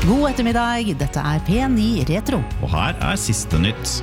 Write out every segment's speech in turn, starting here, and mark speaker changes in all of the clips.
Speaker 1: God ettermiddag, dette P9 Retro.
Speaker 2: Og her siste nytt.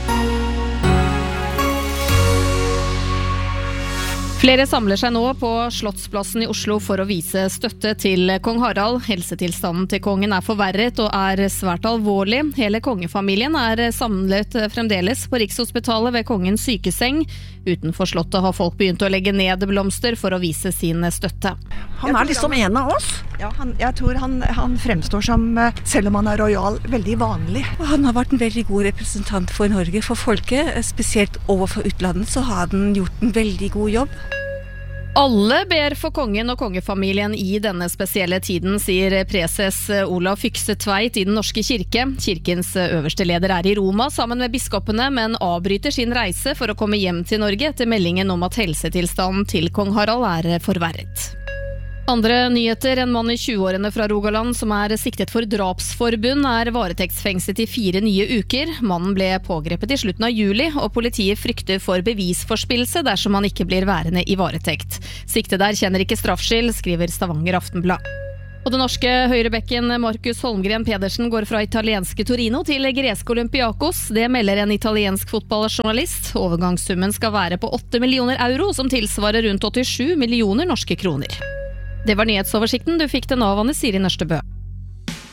Speaker 3: Flere samler seg nå på Slottsplassen I Oslo for å vise støtte til kong Harald. Helsetilstanden til kongen forverret og svært alvorlig. Hele kongefamilien samlet fremdeles på Rikshospitalet ved kongens sykeseng. Utenfor slottet har folk begynt å legge ned blomster for å vise sin støtte.
Speaker 4: Han liksom en av oss.
Speaker 5: Ja, jeg tror han fremstår som, selv om han royal, veldig vanlig.
Speaker 4: Han har vært en veldig god representant for Norge, for folket. Spesielt overfor utlandet så har han gjort en veldig god jobb.
Speaker 3: Alle ber for kongen og kongefamilien I denne spesielle tiden, sier preses Olav Fykse Tveit I Den Norske Kirke. Kirkens øverste leder I Roma sammen med biskopene, men avbryter sin reise for å komme hjem til Norge etter meldingen om at helsetilstanden til kong Harald forverret. Andre nyheter, en mann I 20-årene fra Rogaland som siktet for drapsforbund varetektsfengslet I 4 nye uker. Mannen ble pågrepet I slutten av juli, og politiet frykter for bevisforspillelse dersom han ikke blir værende I varetekt. Siktet kjenner ikke straffskyld, skriver Stavanger Aftenblad. Og den norske høyrebekken Markus Holmgren Pedersen går fra italienske Torino til greske Olympiakos. Det melder en italiensk fotballjournalist. Overgangssummen skal være på 8 millioner euro, som tilsvarer rundt 87 millioner norske kroner. Det var nyhetsoversikten du fikk den av Anne Siri Nørstebø.